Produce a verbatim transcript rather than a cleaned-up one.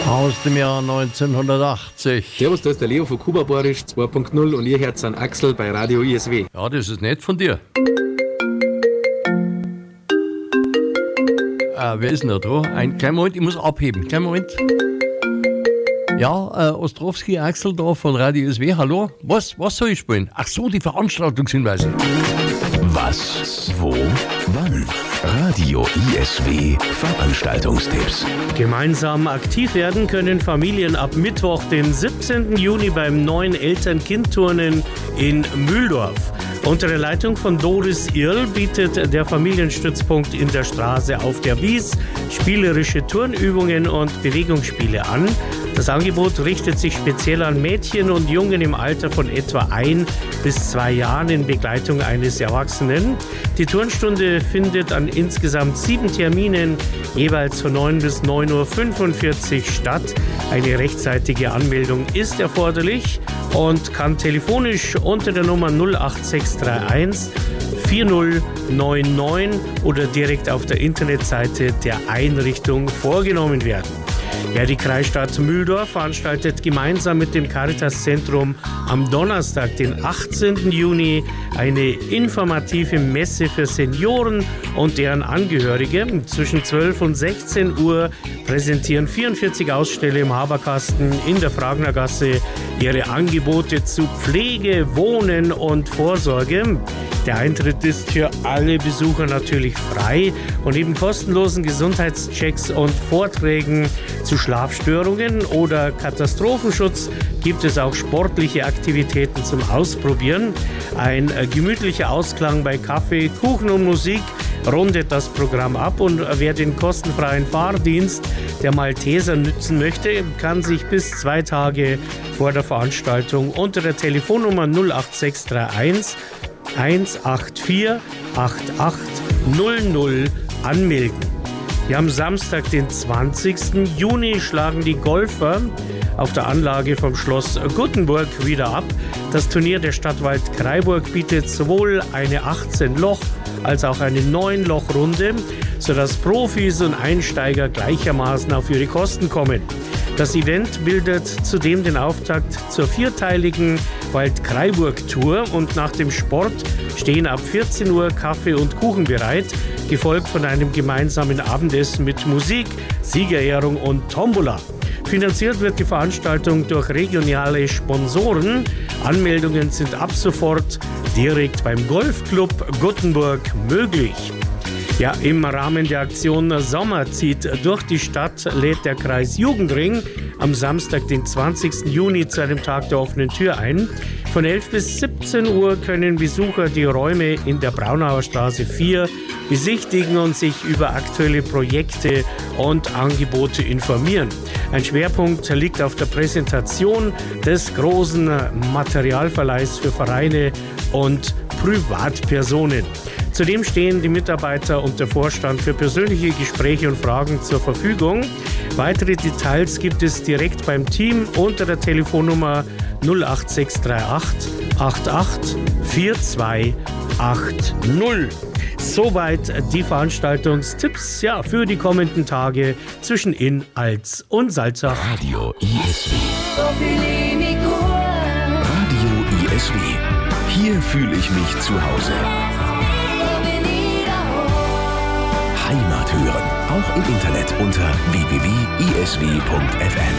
Aus dem Jahr neunzehnhundertachtzig. Servus, da ist der Leo von Kuba Borisch zwei Punkt null und ihr hört an Axel bei Radio I S W. Ja, das ist nett von dir. Äh, wer ist denn da dran? Ein kleiner Moment, ich muss abheben. Kleinen Moment. Ja, äh, Ostrowski, Axel da von Radio I S W. Hallo? Was, was soll ich spielen? Ach so, die Veranstaltungshinweise. Was, wo, wann? Radio I S W Veranstaltungstipps. Gemeinsam aktiv werden können Familien ab Mittwoch, den siebzehnten Juni beim neuen Eltern-Kind-Turnen in Mühldorf. Unter der Leitung von Doris Irl bietet der Familienstützpunkt in der Straße auf der Wies spielerische Turnübungen und Bewegungsspiele an. Das Angebot richtet sich speziell an Mädchen und Jungen im Alter von etwa ein bis zwei Jahren in Begleitung eines Erwachsenen. Die Turnstunde findet an insgesamt sieben Terminen jeweils von neun bis neun Uhr fünfundvierzig statt. Eine rechtzeitige Anmeldung ist erforderlich und kann telefonisch unter der Nummer null acht sechs drei eins vier null neun neun oder direkt auf der Internetseite der Einrichtung vorgenommen werden. Ja, die Kreisstadt Mühldorf veranstaltet gemeinsam mit dem Caritas-Zentrum am Donnerstag, den achtzehnten Juni, eine informative Messe für Senioren und deren Angehörige. Zwischen zwölf und sechzehn Uhr präsentieren vierundvierzig Aussteller im Haberkasten in der Fragnergasse ihre Angebote zu Pflege, Wohnen und Vorsorge. Der Eintritt ist für alle Besucher natürlich frei und neben kostenlosen Gesundheitschecks und Vorträgen zu Schlafstörungen oder Katastrophenschutz gibt es auch sportliche Aktivitäten zum Ausprobieren. Ein gemütlicher Ausklang bei Kaffee, Kuchen und Musik rundet das Programm ab und wer den kostenfreien Fahrdienst der Malteser nützen möchte, kann sich bis zwei Tage vor der Veranstaltung unter der Telefonnummer null acht sechs drei eins eins acht vier acht acht null null anmelden. Ja, am Samstag, den zwanzigsten Juni, schlagen die Golfer auf der Anlage vom Schloss Guttenburg wieder ab. Das Turnier der Stadtwald Kraiburg bietet sowohl eine achtzehn Loch als auch eine neun Loch Runde, sodass Profis und Einsteiger gleichermaßen auf ihre Kosten kommen. Das Event bildet zudem den Auftakt zur vierteiligen Wald-Kraiburg-Tour und nach dem Sport stehen ab vierzehn Uhr Kaffee und Kuchen bereit, gefolgt von einem gemeinsamen Abendessen mit Musik, Siegerehrung und Tombola. Finanziert wird die Veranstaltung durch regionale Sponsoren. Anmeldungen sind ab sofort direkt beim Golfclub Guttenburg möglich. Ja, im Rahmen der Aktion Sommer zieht durch die Stadt lädt der Kreis Jugendring am Samstag, den zwanzigsten Juni, zu einem Tag der offenen Tür ein. Von elf bis siebzehn Uhr können Besucher die Räume in der Braunauer Straße vier besichtigen und sich über aktuelle Projekte und Angebote informieren. Ein Schwerpunkt liegt auf der Präsentation des großen Materialverleihs für Vereine und Privatpersonen. Zudem stehen die Mitarbeiter und der Vorstand für persönliche Gespräche und Fragen zur Verfügung. Weitere Details gibt es direkt beim Team unter der Telefonnummer null acht sechs drei acht acht acht vier zwei acht null. Soweit die Veranstaltungstipps ja, für die kommenden Tage zwischen Inn, Alz und Salzach. Radio I S W. Radio I S W. Hier fühle ich mich zu Hause. Heimat hören, auch im Internet unter w w w punkt i s w punkt f m.